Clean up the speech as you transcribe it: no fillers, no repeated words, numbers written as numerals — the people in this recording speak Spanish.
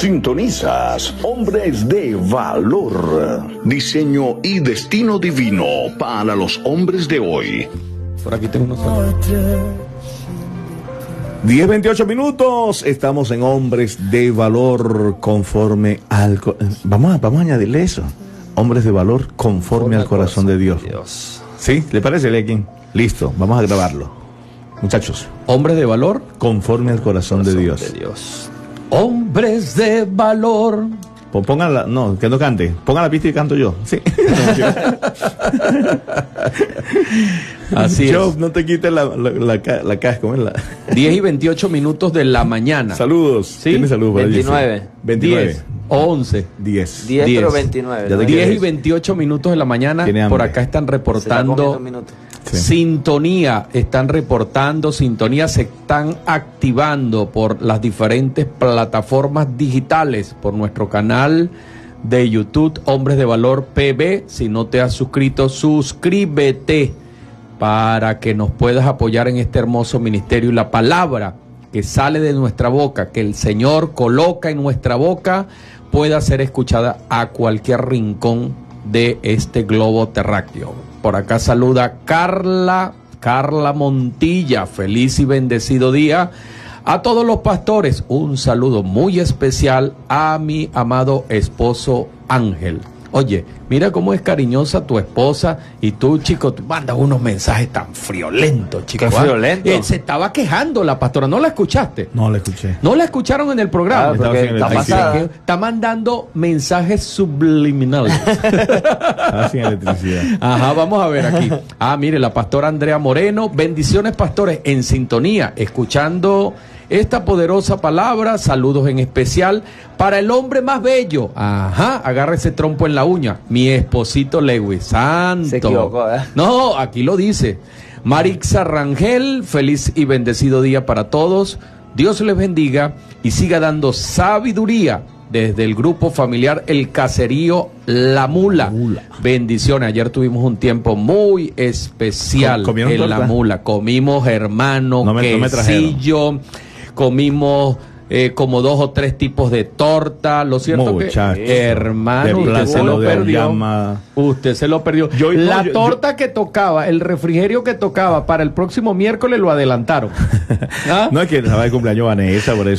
Sintonizas Hombres de Valor. Diseño y destino divino para los hombres de hoy. Por aquí tengo unos saludos. 10:28 minutos. Estamos en Hombres de Valor conforme al... Vamos a añadirle eso. Hombres de Valor conforme al corazón de Dios. ¿Sí? ¿Le parece, Lekin? Listo, vamos a grabarlo. Muchachos. Hombres de Valor conforme al corazón de Dios. Hombres de Valor. Póngala, no, que no cante. Ponga la pista y canto yo. Sí. Así yo, es. no te quites la casco, ¿verdad? 10:28 minutos de la mañana. Saludos. ¿Sí? ¿Tiene saludos para 29. 29. 10 o 11. 10. 10 10. pero 29. Ya te 10:28 minutos de la mañana. Tiene hambre. Por acá están reportando Sí. sintonía. Están reportando sintonía. Se están activando por las diferentes plataformas digitales. Por nuestro canal de YouTube, Hombres de Valor PB. Si no te has suscrito, suscríbete para que nos puedas apoyar en este hermoso ministerio. Y la palabra que sale de nuestra boca, que el Señor coloca en nuestra boca, pueda ser escuchada a cualquier rincón de este globo terráqueo. Por acá saluda Carla Montilla. Feliz y bendecido día a todos los pastores. Un saludo muy especial a mi amado esposo Ángel. Oye, mira cómo es cariñosa tu esposa y tú, chico, tú mandas unos mensajes tan friolentos, chico. ¿Qué friolento? Se estaba quejando la pastora, ¿no la escuchaste? No la escuché. ¿No la escucharon en el programa? Claro, porque está pasada. Está mandando mensajes subliminales. Estaba sin electricidad. Ajá, vamos a ver aquí. Mire, la pastora Andrea Moreno. Bendiciones, pastores, en sintonía, escuchando esta poderosa palabra. Saludos en especial para el hombre más bello. Ajá, agarra ese trompo en la uña. Mi esposito Lewis. Santo. Se equivocó, ¿eh? No, aquí lo dice. Marixa Rangel, feliz y bendecido día para todos. Dios les bendiga y siga dando sabiduría desde el grupo familiar El Caserío La Mula. Bendiciones. Ayer tuvimos un tiempo muy especial ¿Comieron en torta? La Mula. Comimos, hermano, No me quesillo, comimos como 2 o 3 tipos de torta. Lo cierto Muchacho, que, hermano, de usted se plátano lo de perdió. llama. Usted se lo perdió. La torta que tocaba, el refrigerio que tocaba para el próximo miércoles lo adelantaron. ¿Ah? No es que estaba de cumpleaños Vanessa, por eso.